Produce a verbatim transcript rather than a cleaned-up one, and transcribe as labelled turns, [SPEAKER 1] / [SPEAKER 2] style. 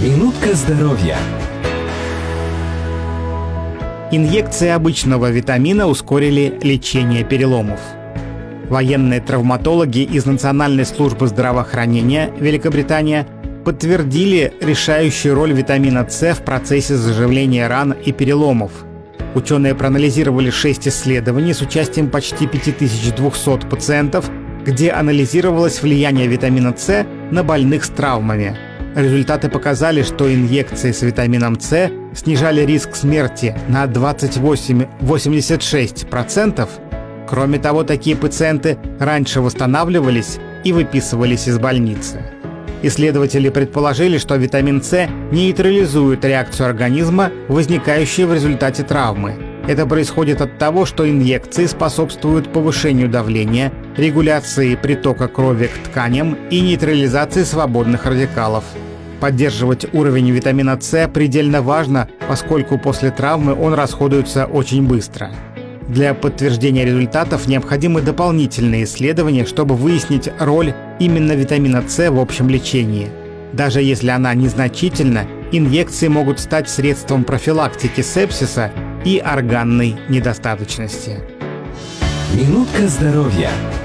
[SPEAKER 1] Минутка здоровья.
[SPEAKER 2] Инъекции обычного витамина ускорили лечение переломов. Военные травматологи из Национальной службы здравоохранения Великобритания подтвердили решающую роль витамина С в процессе заживления ран и переломов. Ученые проанализировали шесть исследований с участием почти пять тысяч двести пациентов, где анализировалось влияние витамина С на больных с травмами. Результаты показали, что инъекции с витамином С снижали риск смерти на двадцать восемь целых восемьдесят шесть сотых процента. Кроме того, такие пациенты раньше восстанавливались и выписывались из больницы. Исследователи предположили, что витамин С нейтрализует реакцию организма, возникающую в результате травмы. Это происходит от того, что инъекции способствуют повышению давления, регуляции притока крови к тканям и нейтрализации свободных радикалов. Поддерживать уровень витамина С предельно важно, поскольку после травмы он расходуется очень быстро. Для подтверждения результатов необходимы дополнительные исследования, чтобы выяснить роль именно витамина С в общем лечении. Даже если она незначительна, инъекции могут стать средством профилактики сепсиса и органной недостаточности.
[SPEAKER 1] Минутка здоровья.